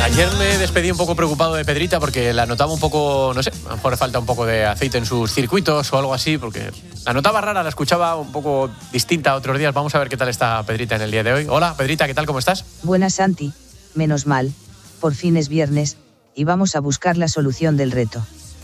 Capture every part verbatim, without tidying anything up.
Ayer me despedí un poco preocupado de Pedrita porque la notaba un poco, no sé, a lo mejor le falta un poco de aceite en sus circuitos o algo así, porque la notaba rara, la escuchaba un poco distinta a otros días. Vamos a ver qué tal está Pedrita en el día de hoy. Hola, Pedrita, ¿qué tal? ¿Cómo estás? Buenas, Santi. Menos mal. Por fin es viernes y vamos a buscar la solución del reto.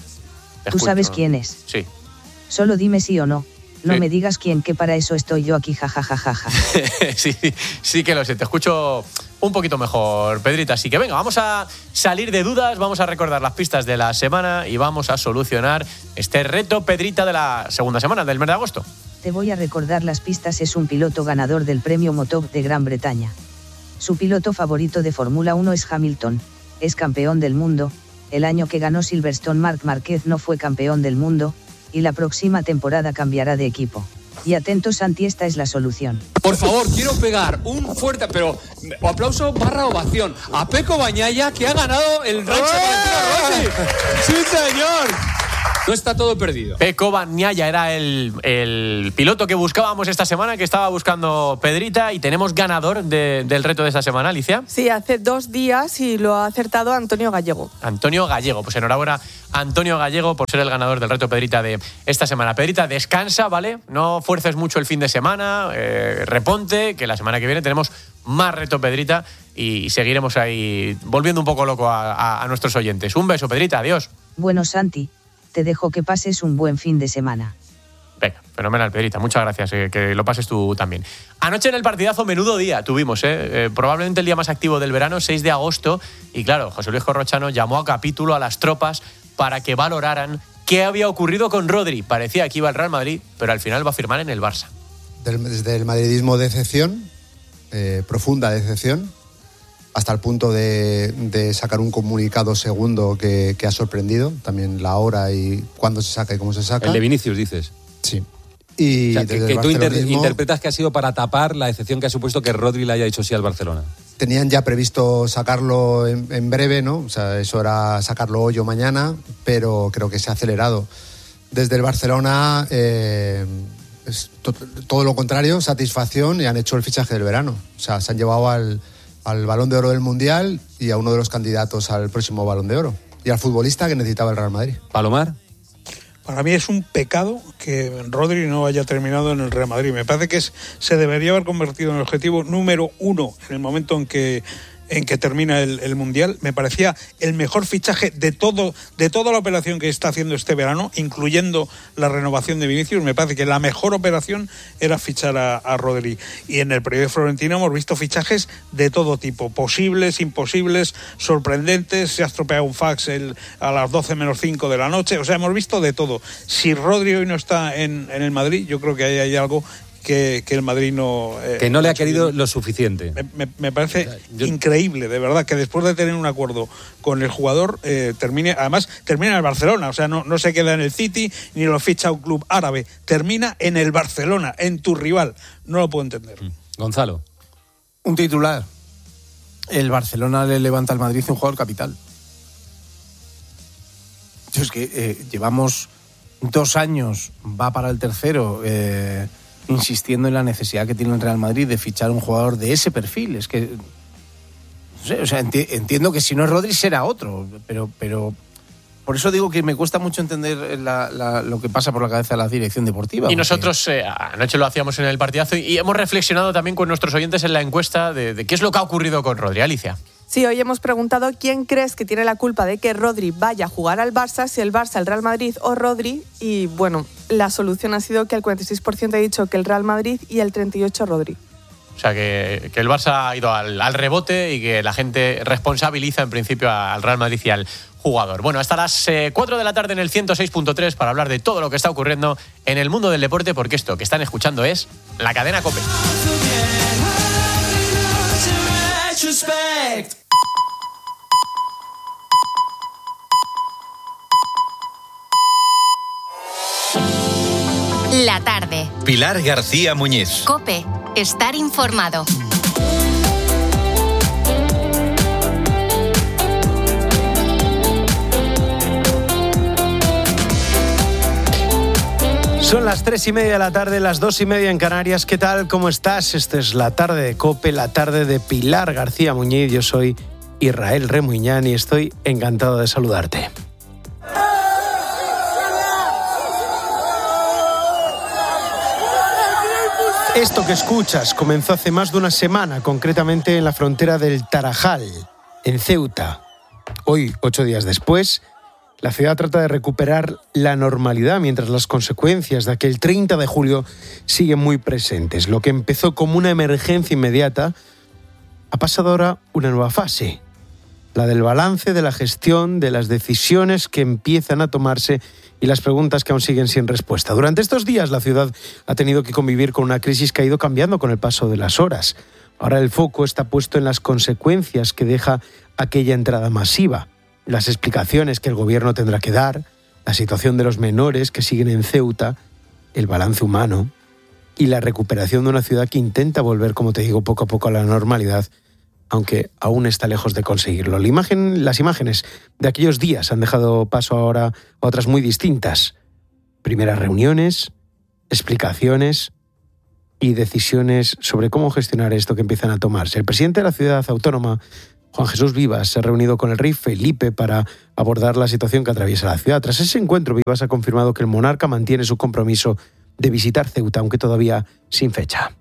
Te ¿Tú escucho. sabes quién es? Sí. Solo dime sí o no. No Sí. me digas quién, que para eso estoy yo aquí, jajajajaja. sí, sí que lo sé, te escucho un poquito mejor, Pedrita. Así que venga, vamos a salir de dudas, vamos a recordar las pistas de la semana y vamos a solucionar este reto, Pedrita, de la segunda semana del mes de agosto. Te voy a recordar las pistas. Es un piloto ganador del premio Motop de Gran Bretaña. Su piloto favorito de Fórmula uno es Hamilton. Es campeón del mundo. El año que ganó Silverstone, Marc Márquez no fue campeón del mundo. Y la próxima temporada cambiará de equipo. Y atentos, Santi, esta es la solución. Por favor, quiero pegar un fuerte, pero aplauso barra ovación a Pecco Bagnaia, que ha ganado el Rancho Valentino Rossi. ¡Sí, señor! No está todo perdido. Pecco Bagnaia era el, el piloto que buscábamos esta semana, que estaba buscando Pedrita, y tenemos ganador de, del reto de esta semana, Alicia. Sí, hace dos días y lo ha acertado Antonio Gallego. Antonio Gallego, pues enhorabuena Antonio Gallego por ser el ganador del reto, Pedrita, de esta semana. Pedrita, descansa, ¿vale? No fuerces mucho el fin de semana, eh, reponte, que la semana que viene tenemos más reto, Pedrita, y seguiremos ahí volviendo un poco loco a, a, a nuestros oyentes. Un beso, Pedrita, adiós. Bueno, Santi, te dejo que pases un buen fin de semana. Venga, fenomenal, Pedrita, muchas gracias, eh, que lo pases tú también. Anoche en el partidazo, menudo día tuvimos, eh, eh, probablemente el día más activo del verano, seis de agosto, y claro, José Luis Corrochano llamó a capítulo a las tropas para que valoraran qué había ocurrido con Rodri. Parecía que iba al Real Madrid, pero al final va a firmar en el Barça. Del, desde el madridismo, decepción, eh, profunda decepción, hasta el punto de, de sacar un comunicado segundo que, que ha sorprendido, también la hora y cuándo se saca y cómo se saca. El de Vinicius, dices. Sí. Y o sea, que, desde que el tú inter- barcelonismo interpretas que ha sido para tapar la decepción que ha supuesto que Rodri le haya dicho sí al Barcelona. tenían ya previsto sacarlo en, en breve, ¿no? O sea, eso era sacarlo hoy o mañana, pero creo que se ha acelerado. Desde el Barcelona eh, es to- todo lo contrario, satisfacción, y han hecho el fichaje del verano. O sea, se han llevado al, al Balón de Oro del Mundial y a uno de los candidatos al próximo Balón de Oro. Y al futbolista que necesitaba el Real Madrid. Palomar. Para mí es un pecado que Rodri no haya terminado en el Real Madrid. Me parece que es, se debería haber convertido en el objetivo número uno en el momento en que en que termina el, el Mundial. Me parecía el mejor fichaje de todo de toda la operación que está haciendo este verano, incluyendo la renovación de Vinicius. Me parece que la mejor operación era fichar a, a Rodri. Y en el periodo de Florentino hemos visto fichajes de todo tipo, posibles, imposibles, sorprendentes. Se ha estropeado un fax el, a las doce menos cinco de la noche. O sea, hemos visto de todo. Si Rodri hoy no está en, en el Madrid, yo creo que ahí hay algo Que, que el Madrid no... Eh, que no le ha querido lo suficiente. Me, me, me parece Yo... increíble, de verdad, que después de tener un acuerdo con el jugador, eh, termine, además termina en el Barcelona, o sea, no, no se queda en el City, ni lo ficha un club árabe, termina en el Barcelona, en tu rival, no lo puedo entender. Gonzalo. Un titular. El Barcelona le levanta al Madrid un jugador capital. Es que eh, llevamos dos años, va para el tercero, eh, insistiendo en la necesidad que tiene el Real Madrid de fichar un jugador de ese perfil. Es que, no sé, o sea, enti- entiendo que si no es Rodri será otro, pero, pero por eso digo que me cuesta mucho entender la, la, lo que pasa por la cabeza de la dirección deportiva. Y porque... nosotros eh, anoche lo hacíamos en el partidazo y, y hemos reflexionado también con nuestros oyentes en la encuesta de, de qué es lo que ha ocurrido con Rodri. Alicia. Sí, hoy hemos preguntado quién crees que tiene la culpa de que Rodri vaya a jugar al Barça, si el Barça, el Real Madrid o Rodri. Y bueno, la solución ha sido que el cuarenta y seis por ciento ha dicho que el Real Madrid y el treinta y ocho por ciento Rodri. O sea, que, que el Barça ha ido al, al rebote y que la gente responsabiliza en principio al Real Madrid y al jugador. Bueno, hasta las eh, cuatro de la tarde en el ciento seis punto tres para hablar de todo lo que está ocurriendo en el mundo del deporte, porque esto que están escuchando es la cadena COPE. La tarde. Pilar García Muñiz. COPE. Estar informado. Son las tres y media de la tarde, las dos y media en Canarias. ¿Qué tal? ¿Cómo estás? Esta es la tarde de COPE, la tarde de Pilar García Muñiz. Yo soy Israel Remuñán y estoy encantado de saludarte. Esto que escuchas comenzó hace más de una semana, concretamente en la frontera del Tarajal, en Ceuta. Hoy, ocho días después, la ciudad trata de recuperar la normalidad, mientras las consecuencias de aquel treinta de julio siguen muy presentes. Lo que empezó como una emergencia inmediata ha pasado ahora una nueva fase, la del balance de la gestión, de las decisiones que empiezan a tomarse y las preguntas que aún siguen sin respuesta. Durante estos días la ciudad ha tenido que convivir con una crisis que ha ido cambiando con el paso de las horas. Ahora el foco está puesto en las consecuencias que deja aquella entrada masiva, las explicaciones que el gobierno tendrá que dar, la situación de los menores que siguen en Ceuta, el balance humano y la recuperación de una ciudad que intenta volver, como te digo, poco a poco a la normalidad, aunque aún está lejos de conseguirlo. La imagen, las imágenes de aquellos días han dejado paso ahora a otras muy distintas. Primeras reuniones, explicaciones y decisiones sobre cómo gestionar esto que empiezan a tomarse. El presidente de la ciudad autónoma, Juan Jesús Vivas, se ha reunido con el rey Felipe para abordar la situación que atraviesa la ciudad. Tras ese encuentro, Vivas ha confirmado que el monarca mantiene su compromiso de visitar Ceuta, aunque todavía sin fecha.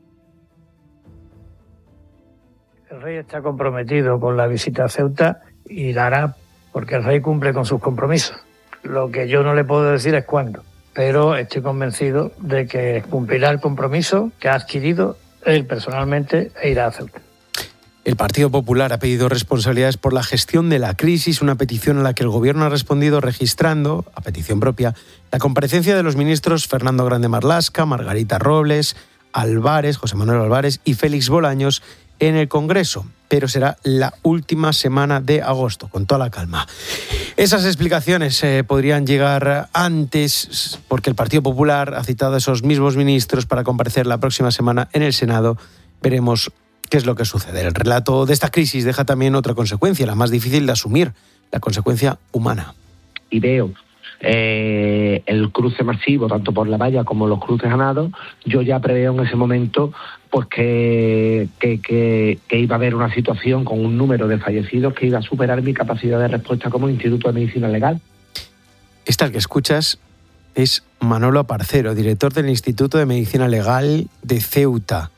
El rey está comprometido con la visita a Ceuta y la hará porque el rey cumple con sus compromisos. Lo que yo no le puedo decir es cuándo, pero estoy convencido de que cumplirá el compromiso que ha adquirido él personalmente e irá a Ceuta. El Partido Popular ha pedido responsabilidades por la gestión de la crisis, una petición a la que el Gobierno ha respondido registrando, a petición propia, la comparecencia de los ministros Fernando Grande Marlaska, Margarita Robles, Álvarez, José Manuel Álvarez y Félix Bolaños en el Congreso, pero será la última semana de agosto, con toda la calma. Esas explicaciones eh, podrían llegar antes, porque el Partido Popular ha citado a esos mismos ministros para comparecer la próxima semana en el Senado. Veremos qué es lo que sucede. El relato de esta crisis deja también otra consecuencia, la más difícil de asumir, la consecuencia humana. Y veo eh, el cruce masivo, tanto por la valla como los cruces a nado, yo ya preveo en ese momento pues que, que, que, que iba a haber una situación con un número de fallecidos que iba a superar mi capacidad de respuesta como Instituto de Medicina Legal. Esta que escuchas es Manolo Aparcero, director del Instituto de Medicina Legal de Ceuta.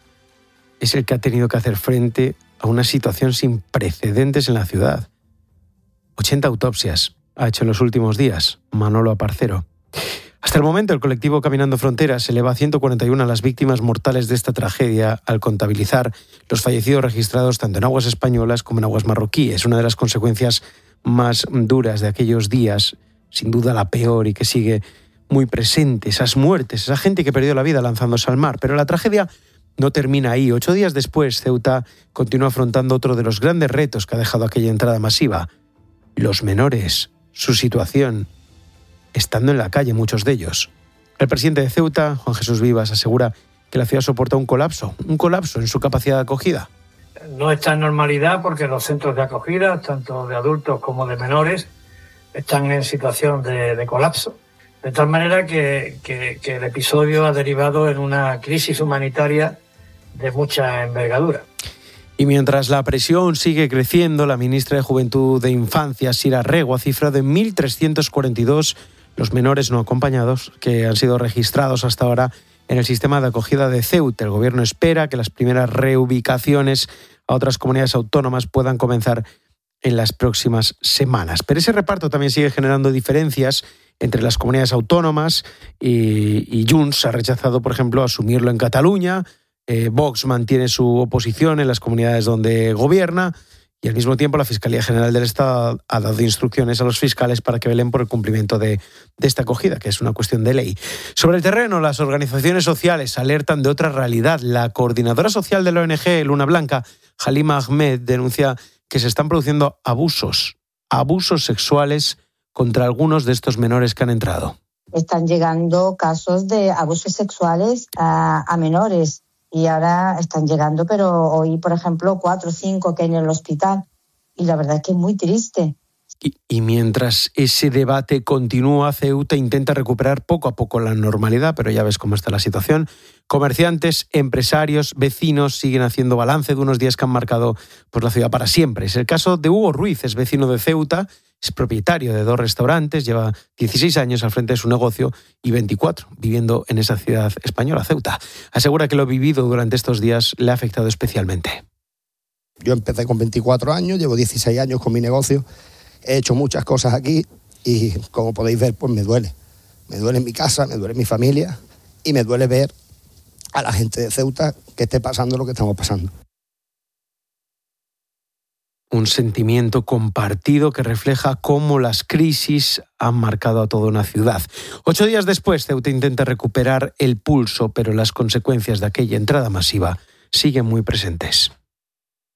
Es el que ha tenido que hacer frente a una situación sin precedentes en la ciudad. ochenta autopsias ha hecho en los últimos días Manolo Aparcero. Hasta el momento, el colectivo Caminando Fronteras eleva a ciento cuarenta y uno las víctimas mortales de esta tragedia al contabilizar los fallecidos registrados tanto en aguas españolas como en aguas marroquíes. Una de las consecuencias más duras de aquellos días, sin duda la peor y que sigue muy presente, esas muertes, esa gente que perdió la vida lanzándose al mar. Pero la tragedia no termina ahí. Ocho días después, Ceuta continúa afrontando otro de los grandes retos que ha dejado aquella entrada masiva. Los menores, su situación, estando en la calle muchos de ellos. El presidente de Ceuta, Juan Jesús Vivas, asegura que la ciudad soporta un colapso, un colapso en su capacidad de acogida. No está en normalidad porque los centros de acogida, tanto de adultos como de menores, están en situación de, de colapso. De tal manera que, que, que el episodio ha derivado en una crisis humanitaria de mucha envergadura. Y mientras la presión sigue creciendo, la ministra de Juventud e Infancia, Sira Rego, ha cifrado en mil trescientos cuarenta y dos los menores no acompañados que han sido registrados hasta ahora en el sistema de acogida de Ceuta. El Gobierno espera que las primeras reubicaciones a otras comunidades autónomas puedan comenzar en las próximas semanas. Pero ese reparto también sigue generando diferencias entre las comunidades autónomas y, y Junts ha rechazado, por ejemplo, asumirlo en Cataluña. Eh, Vox mantiene su oposición en las comunidades donde gobierna y al mismo tiempo la Fiscalía General del Estado ha dado instrucciones a los fiscales para que velen por el cumplimiento de, de esta acogida, que es una cuestión de ley. Sobre el terreno, las organizaciones sociales alertan de otra realidad. La coordinadora social de la O N G, Luna Blanca, Halima Ahmed, denuncia que se están produciendo abusos, abusos sexuales contra algunos de estos menores que han entrado. Están llegando casos de abusos sexuales a, a menores. Y ahora están llegando, pero hoy, por ejemplo, cuatro o cinco que hay en el hospital. Y la verdad es que es muy triste. Y, y mientras ese debate continúa, Ceuta intenta recuperar poco a poco la normalidad, pero ya ves cómo está la situación. Comerciantes, empresarios, vecinos siguen haciendo balance de unos días que han marcado pues, la ciudad para siempre. Es el caso de Hugo Ruiz, es vecino de Ceuta, es propietario de dos restaurantes, lleva dieciséis años al frente de su negocio y veinticuatro viviendo en esa ciudad española, Ceuta. Asegura que lo vivido durante estos días le ha afectado especialmente. Yo empecé con veinticuatro años, llevo dieciséis años con mi negocio. He hecho muchas cosas aquí y, como podéis ver, pues me duele. Me duele en mi casa, me duele en mi familia y me duele ver a la gente de Ceuta que esté pasando lo que estamos pasando. Un sentimiento compartido que refleja cómo las crisis han marcado a toda una ciudad. Ocho días después, Ceuta intenta recuperar el pulso, pero las consecuencias de aquella entrada masiva siguen muy presentes.